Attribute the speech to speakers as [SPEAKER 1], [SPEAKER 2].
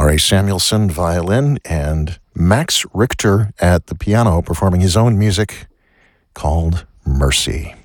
[SPEAKER 1] Laurie Samuelson, violin, and Max Richter at the piano performing his own music called Mercy.